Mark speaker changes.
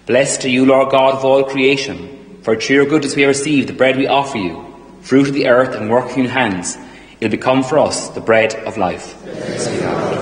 Speaker 1: Blessed are you, Lord God of all creation, for through your goodness we have received the bread we offer you, fruit of the earth and work of human hands. It will become for us the bread of life.